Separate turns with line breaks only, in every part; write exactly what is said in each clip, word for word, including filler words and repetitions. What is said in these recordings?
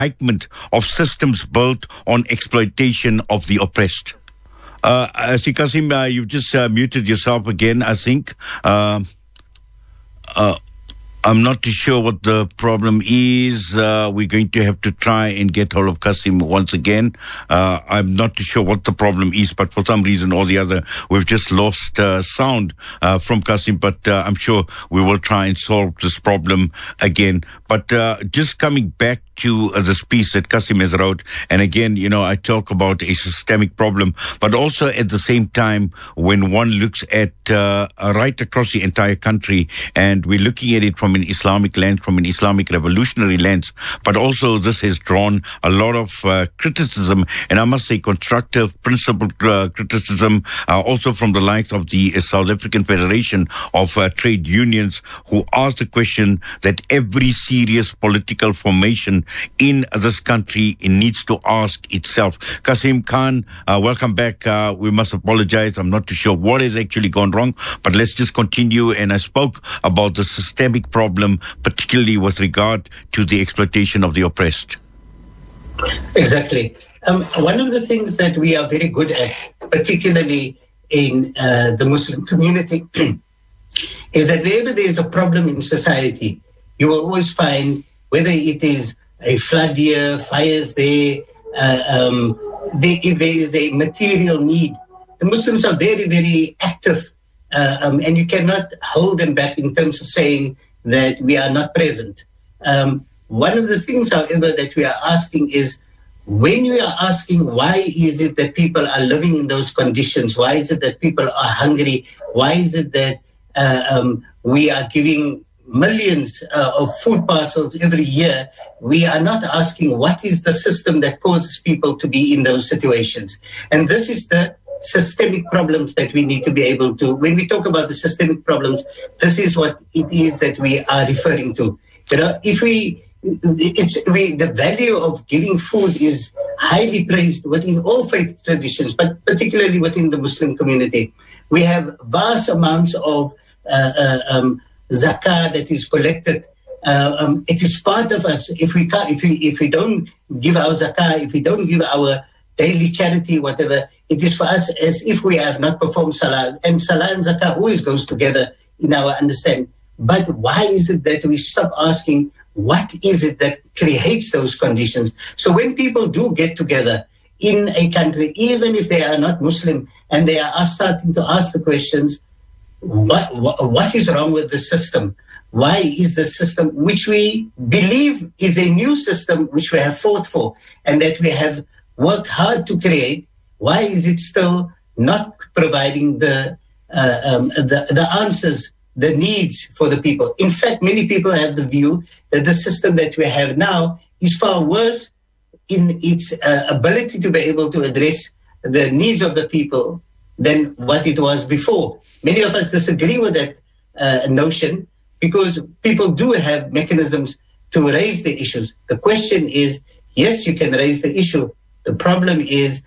indictment of systems built on exploitation of the oppressed. Uh, I see, Kasim, uh, you've just uh, muted yourself again, I think. Uh, uh, I'm not too sure what the problem is. Uh, we're going to have to try and get hold of Kasim once again. Uh, I'm not too sure what the problem is, but for some reason or the other, we've just lost uh, sound uh, from Kasim. But uh, I'm sure we will try and solve this problem again. But uh, just coming back to uh, this piece that Kasim has wrote, and again, you know, I talk about a systemic problem, but also at the same time, when one looks at uh, right across the entire country, and we're looking at it from an Islamic lens, from an Islamic revolutionary lens, but also this has drawn a lot of uh, criticism, and I must say constructive, principled uh, criticism, uh, also from the likes of the uh, South African Federation of uh, Trade Unions, who asked the question that every serious political formation in this country needs to ask itself. Kasim Khan, uh, welcome back. Uh, we must apologize. I'm not too sure what has actually gone wrong, but let's just continue. And I spoke about the systemic problem, particularly with regard to the exploitation of the oppressed.
Exactly. Um, one of the things that we are very good at, particularly in uh, the Muslim community, is that wherever there is a problem in society, you will always find, whether it is a flood year, fires there, uh, um, they, if there is a material need, the Muslims are very, very active, uh, um, and you cannot hold them back in terms of saying that we are not present. Um, one of the things, however, that we are asking is, when we are asking why is it that people are living in those conditions, why is it that people are hungry, why is it that uh, um, we are giving millions uh, of food parcels every year, we are not asking what is the system that causes people to be in those situations. And this is the systemic problems that we need to be able to, when we talk about the systemic problems, this is what it is that we are referring to. You know, if we, it's we, the value of giving food is highly praised within all faith traditions, but particularly within the Muslim community. We have vast amounts of uh, uh, um, zakah that is collected. Uh, um, it is part of us. If we can't, if we if we don't give our zakah, if we don't give our daily charity, whatever, it is for us as if we have not performed salah. And salah and zakah always goes together in our understanding. But why is it that we stop asking what is it that creates those conditions? So when people do get together in a country, even if they are not Muslim, and they are starting to ask the questions, What, what what is wrong with the system? Why is the system, which we believe is a new system, which we have fought for and that we have worked hard to create, why is it still not providing the uh, um, the, the answers, the needs for the people? In fact, many people have the view that the system that we have now is far worse in its uh, ability to be able to address the needs of the people than what it was before. Many of us disagree with that uh, notion because people do have mechanisms to raise the issues. The question is, yes, you can raise the issue. The problem is,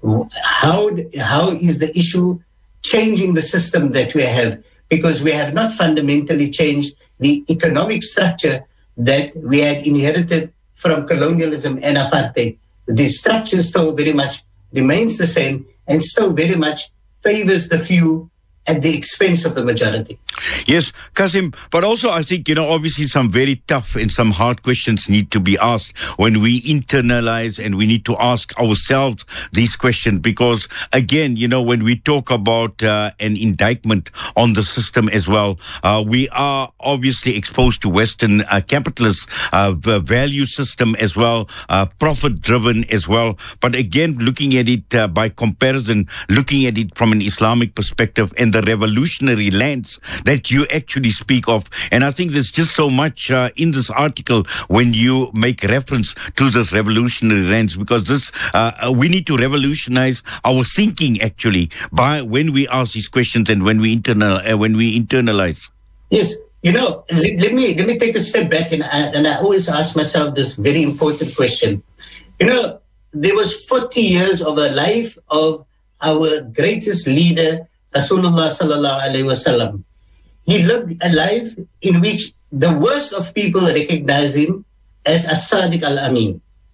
how how is the issue changing the system that we have? Because we have not fundamentally changed the economic structure that we had inherited from colonialism and apartheid. The structure still very much remains the same and still very much favors the few at the expense of the majority.
Yes, Kasim, but also I think, you know, obviously some very tough and some hard questions need to be asked when we internalize, and we need to ask ourselves these questions because, again, you know, when we talk about uh, an indictment on the system as well, uh, we are obviously exposed to Western uh, capitalist uh, value system as well, uh, profit-driven as well. But again, looking at it uh, by comparison, looking at it from an Islamic perspective and the revolutionary lens that you actually speak of. And I think there's just so much uh, in this article when you make reference to this revolutionary lens, because this uh, we need to revolutionize our thinking actually by when we ask these questions and when we internal uh, when we internalize.
Yes, you know, let, let me let me take a step back, and I, and I always ask myself this very important question. You know, there was forty years of a life of our greatest leader, Rasulullah sallallahu alaihi wasallam. He lived a life in which the worst of people recognize him as As-Sadiq al-Amin.